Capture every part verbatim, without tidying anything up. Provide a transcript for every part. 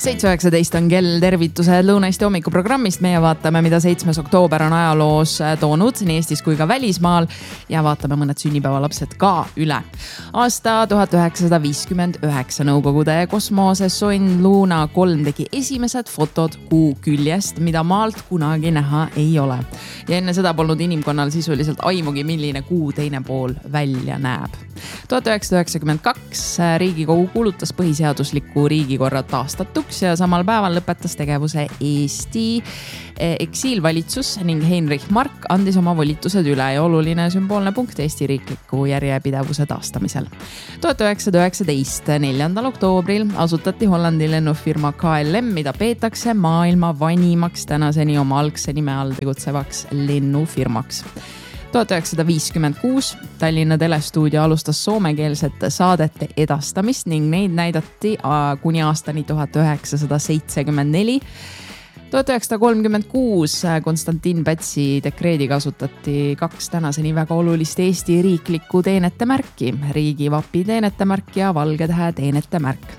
seitse üheksateist on kell, tervitused Lõuna-Eesti hommikuprogrammist. Meie vaatame, mida seitsmes oktoober on ajaloos toonud nii Eestis kui ka välismaal ja vaatame mõned sünnipäevalapsed ka üle. Aasta tuhat üheksasada viiskümmend üheksa Nõukogude kosmosesond Luna kolm tegi esimesed fotod kuu küljest, mida maalt kunagi näha ei ole. Ja enne seda polnud inimkonnal sisuliselt aimugi, milline kuu teine pool välja näeb. tuhat üheksasada üheksakümmend kaks Riigikogu kuulutas põhiseadusliku riigikorra taastatuks ja samal päeval lõpetas tegevuse Eesti eksiilvalitsus ning Heinrich Mark andis oma volitused üle ja oluline sümboolne punkt Eesti riikliku järjepidevuse taastamisel. tuhat üheksasada üheksateist neljandal oktoobril asutati Hollandi lennufirma K L M, mida peetakse maailma vanimaks tänaseni oma algse nime all tegutsevaks lennufirmaks. tuhat üheksasada viiskümmend kuus Tallinna telestuudio alustas soomekeelsete saadete edastamist ning neid näidati kuni aastani tuhat üheksasada seitsekümmend neli. tuhat üheksasada kolmkümmend kuus Konstantin Pätsi dekreediga asutati kaks tänaseni väga olulist Eesti riiklikku teenetemärki, riigivapi teenetemärk ja Valgetähe teenetemärk.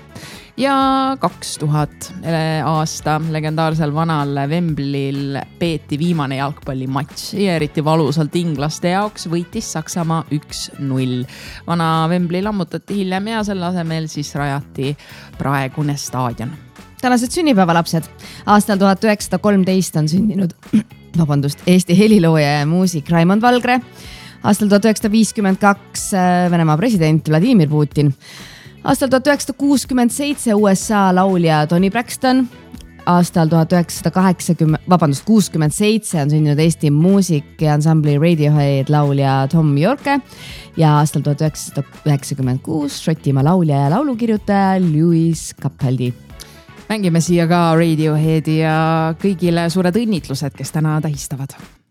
Ja kaks tuhat aasta legendaarsel vanal Wembley'l peeti viimane jalgpallimatš ja eriti valusalt inglaste jaoks võitis Saksamaa üks null. Vana Wembley lammutati hiljem ja selle asemel siis rajati praegune staadion. Tänased sünnipäevalapsed. Aastal tuhat üheksasada kolmteist on sündinud vabandust, Eesti helilooja ja muusik Raimond Valgre. Aastal tuhat üheksasada viiskümmend kaks Venemaa president Vladimir Putin. Aastal tuhat üheksasada kuuskümmend seitse U S A laulja Toni Braxton. Aastal tuhat üheksasada kaheksakümmend, vabandust, kuuskümmend seitse on sündinud Eesti muusik ja ansambli Radiohead laulja Tom Yorke. Ja aastal tuhat üheksasada üheksakümmend kuus Šotimaa laulja ja laulukirjutaja Lewis Capaldi. Mängime siia ka Radioheadi ja kõigile suured õnnitlused, kes täna tähistavad.